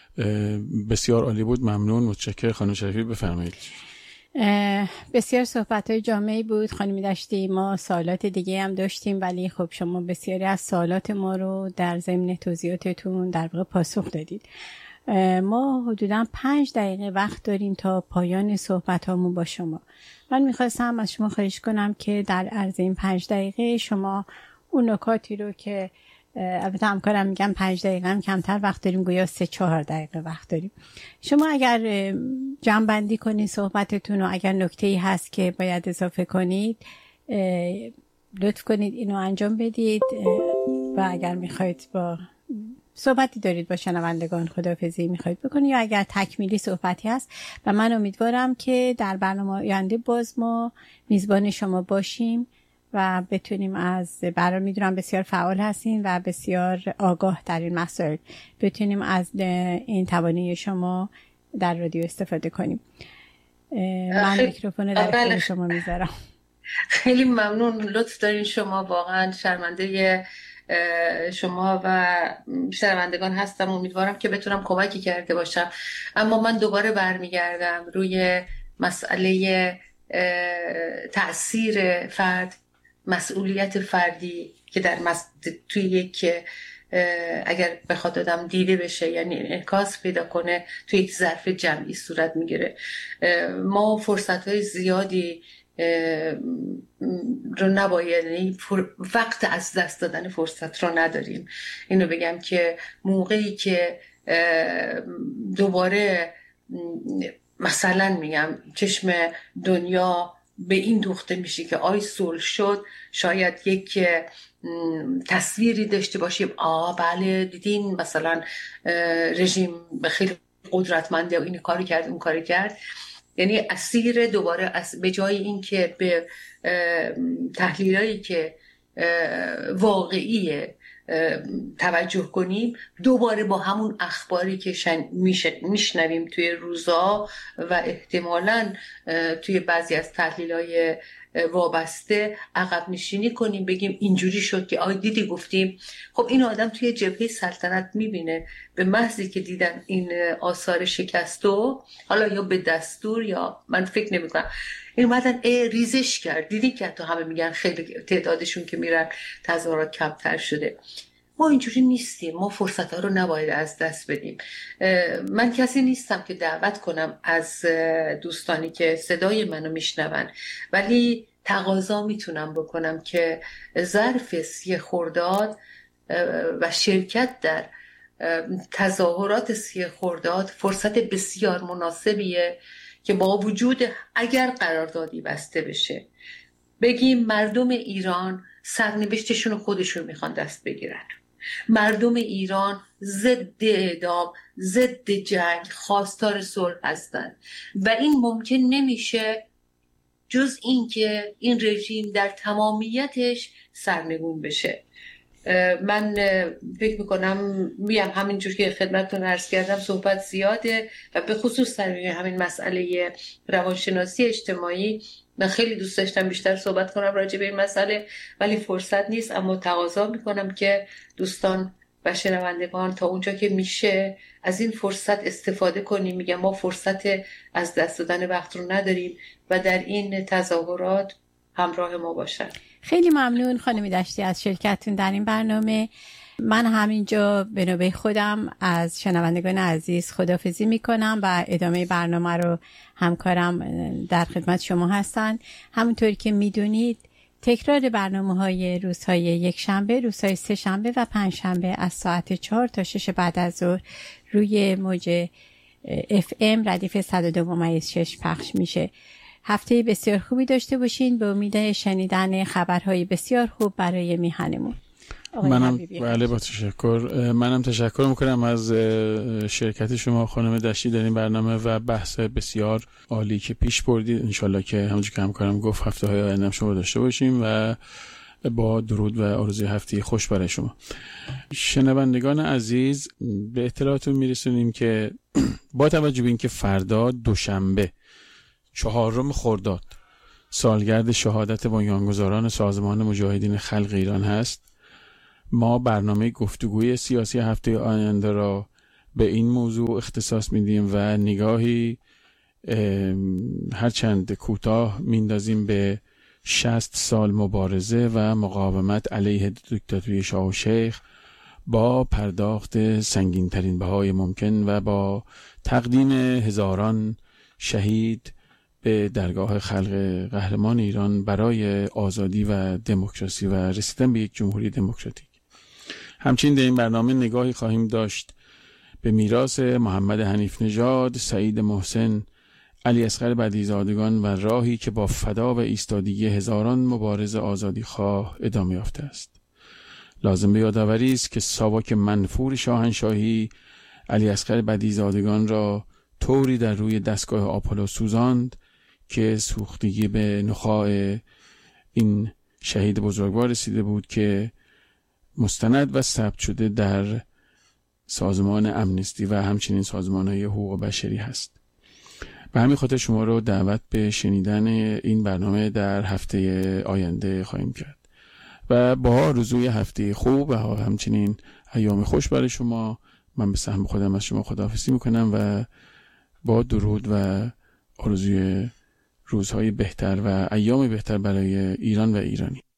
بسیار عالی بود. ممنون. متشکرم خانم شریفی. بفرمایید. بسیار صحبت‌های جامعی بود خانم دشتی. ما سوالات دیگه هم داشتیم ولی خب شما بسیاری از سوالات ما رو در ضمن توضیحاتتون در واقع پاسخ دادید. ما حدوداً 5 دقیقه وقت داریم تا پایان صحبتامون با شما. من میخواستم از شما خواهش کنم که در عرض این 5 دقیقه شما اون نکاتی رو که البته همکارم میگم 5 دقیقه هم کمتر وقت داریم، گویا 3-4 دقیقه وقت داریم. شما اگر جمع بندی کنید صحبتتون و اگر نکته‌ای هست که باید اضافه کنید لطف کنید اینو انجام بدید و اگر میخواید با صحبتی دارید با شنوندگان خداحافظی میخواید بکنید یا اگر تکمیلی صحبتی هست و من امیدوارم که در برنامه آینده باز ما میزبان شما باشیم و بتونیم از برای میدونم بسیار فعال هستین و بسیار آگاه در این مسائل، بتونیم از این توانایی شما در رادیو استفاده کنیم. من میکروفون رو در اختیار شما میذارم. خیلی ممنون، لطف دارین شما. واقعا شرمنده شما و شنوندگان هستم. امیدوارم که بتونم کمکی کرده باشم. اما من دوباره برمیگردم روی مسئله تأثیر فرد، مسئولیت فردی که در توی یک اگر بخواد آدم دیده بشه یعنی انعکاس پیدا کنه توی یک ظرف جمعی صورت میگیره. ما فرصت‌های زیادی رو نباید، یعنی وقت از دست دادن فرصت رو نداریم. اینو بگم که موقعی که دوباره مثلا میگم چشم دنیا به این دوخته میشه که آی صلح شد، شاید یک تصویری داشته باشیم بله دیدین مثلا رژیم خیلی قدرتمنده و این کاری کرد اون کاری کرد. یعنی اسیر دوباره به جای این که به تحلیلایی که واقعیه توجه کنیم، دوباره با همون اخباری که میشنویم توی روزا و احتمالاً توی بعضی از تحلیل‌های وابسته عقب نشینی کنیم، بگیم اینجوری شد که دیدی گفتیم. خب این آدم توی جبهه سلطنت میبینه به محضی که دیدن این آثار شکستو، حالا یا به دستور یا من فکر نمی‌کنم این اومدن ریزش کرد. دیدی که تو همه میگن خیلی تعدادشون که میرن تظاهرات کمتر شده. ما اینجوری نیستیم، ما فرصت‌ها رو نباید از دست بدیم. من کسی نیستم که دعوت کنم از دوستانی که صدای منو میشنون، ولی تقاضا میتونم بکنم که ظرف 30 خرداد و شرکت در تظاهرات 30 خرداد فرصت بسیار مناسبیه که با وجود اگر قراردادی بسته بشه بگیم مردم ایران سرنوشتشون خودشون میخوان دست بگیرن. مردم ایران ضد اعدام، ضد جنگ، خواستار صلح هستن و این ممکن نمیشه جز این که این رژیم در تمامیتش سرنگون بشه. من فکر میکنم میگم همینجور که خدمتتون عرض کردم صحبت زیاده و به خصوص در همین مسئله روانشناسی اجتماعی من خیلی دوست داشتم بیشتر صحبت کنم راجع به این مسئله ولی فرصت نیست. اما تقاضا میکنم که دوستان و شنوندگان تا اونجا که میشه از این فرصت استفاده کنیم. میگم ما فرصت از دست دادن وقت رو نداریم و در این تظاهرات همراه ما باشن. خیلی ممنون خانم دشتی از شرکتتون در این برنامه. من همینجا به نوبه خودم از شنوندگان عزیز خداحافظی میکنم و ادامه برنامه رو همکارم در خدمت شما هستن. همونطوری که میدونید تکرار برنامه‌های روزهای یکشنبه، روزهای سه‌شنبه و پنجشنبه از ساعت 4 تا 6 بعد از ظهر روی موج FM ردیف 102.6 پخش میشه. هفته بسیار خوبی داشته باشین به امید شنیدن خبرهای بسیار خوب برای میهنمون. منم بله با تشکر. منم تشکر میکنم از شرکت شما خانم دشتی در این برنامه و بحث بسیار عالی که پیش بردید. انشالله که همونجور که همکارم گفت هفته های آینده شما داشته باشیم و با درود و آرزوی هفته خوش برای شما. شنوندگان عزیز به اطلاعاتون میرسونیم که با توجه به اینکه فردا دوشنبه 4 خرداد سالگرد شهادت بنیانگذاران سازمان مجاهدین خلق ایران هست، ما برنامه گفتگوی سیاسی هفته آینده را به این موضوع اختصاص میدیم و نگاهی هرچند کوتاه میندازیم به 60 سال مبارزه و مقاومت علیه دیکتاتوری شاه و شیخ با پرداخت سنگین‌ترین بهای ممکن و با تقدیم هزاران شهید به درگاه خلق قهرمان ایران برای آزادی و دموکراسی و رسیدن به یک جمهوری دموکراتیک. همچنین در این برنامه نگاهی خواهیم داشت به میراث محمد حنیف نژاد، سعید محسن، علی اصغر بدیعی‌زادگان و راهی که با فدا و ایستادگی هزاران مبارز آزادی خواه ادامه یافته است. لازم به یادآوری است که ساواک منفور شاهنشاهی علی اصغر بدیعی‌زادگان را طوری در روی دستگاه آپولو سوزاند که سوختگی به نخاع این شهید بزرگوار رسیده بود که مستند و ثبت شده در سازمان امنستی و همچنین سازمان‌های حقوق بشری هست. به همین خاطر شما رو دعوت به شنیدن این برنامه در هفته آینده خواهیم کرد و با آرزوی هفته خوب و همچنین ایام خوش برای شما، من به سهم خودم از شما خداحافظی میکنم و با درود و آرزوی روزهای بهتر و ایام بهتر برای ایران و ایرانی.